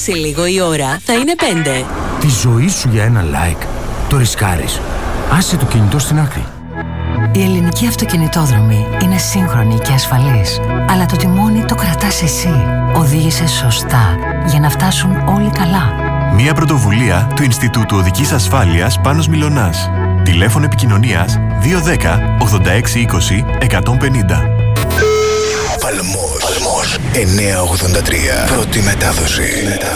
σε λίγο η ώρα θα είναι 5. Τη ζωή σου για ένα like. Το ρισκάρεις. Άσε το κινητό στην άκρη. Η ελληνική αυτοκινητόδρομη είναι σύγχρονη και ασφαλής. Αλλά το τιμόνι το κρατάς εσύ. Οδήγησε σωστά για να φτάσουν όλοι καλά. Μια πρωτοβουλία του Ινστιτούτου Οδικής Ασφάλειας Πάνος Μιλωνάς. Τηλέφωνο επικοινωνίας 210 8620 150. Παλμός 983. Πρώτη μετάδοση.